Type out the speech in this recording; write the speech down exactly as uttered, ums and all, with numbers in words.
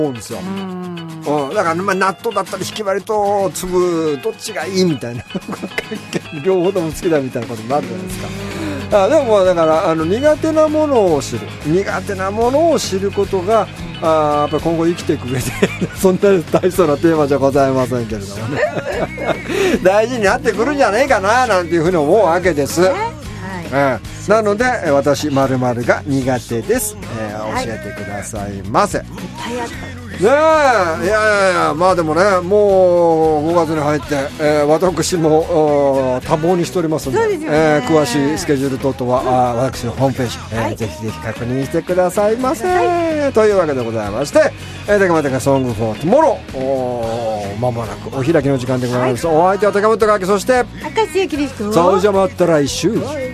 思うんですよ。うん、だから、まあ、納豆だったりひき割りと粒どっちがいいみたいな両方とも好きだみたいなことになるじゃないですか。あでもだからあの苦手なものを知る苦手なものを知ることがあやっぱり今後生きていく上でそんな大層なテーマじゃございませんけれどもね大事になってくるんじゃねえかななんていうふうに思うわけです。うん、なので私〇〇が苦手です、えーはい、教えてくださいませ。いっぱいあったねえ、いやいやいや、まあでもねもうごがつに入って、えー、私も多忙にしておりますの で, で、ねえー、詳しいスケジュール等々は、うん、あ私のホームページ、えーはい、ぜひぜひ確認してくださいませ、はい、というわけでございまして、えー、高松ソングフォートゥモローまもなくお開きの時間でございます、はい、お相手は高本かけそして明石家キリストそれじゃまた来週。